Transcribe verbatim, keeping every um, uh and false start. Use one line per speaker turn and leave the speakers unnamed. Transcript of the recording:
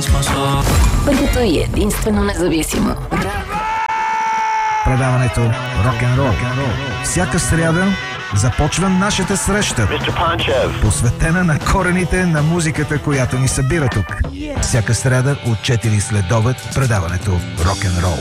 Първото и единствено независимо.
Предаването Рок-н-рол. Всяка сряда започва нашата среща, посветена на корените на музиката, която ни събира тук. Всяка сряда от четири след обед предаването Рок-н-рол.